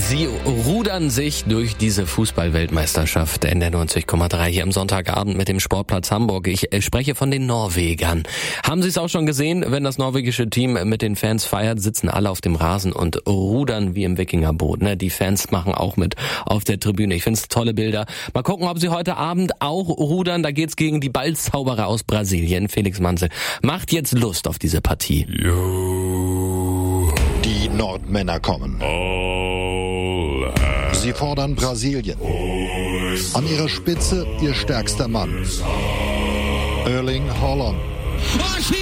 Sie rudern sich durch diese Fußball-Weltmeisterschaft in der 90,3 hier am Sonntagabend mit dem Sportplatz Hamburg. Ich spreche von den Norwegern. Haben Sie es auch schon gesehen? Wenn das norwegische Team mit den Fans feiert, sitzen alle auf dem Rasen und rudern wie im Wikingerboot. Ne? Die Fans machen auch mit auf der Tribüne. Ich finde es tolle Bilder. Mal gucken, ob Sie heute Abend auch rudern. Da geht's gegen die Ballzauberer aus Brasilien. Felix Manzel macht jetzt Lust auf diese Partie. Die Nordmänner kommen. Sie fordern Brasilien. An ihrer Spitze ihr stärkster Mann, Erling Haaland.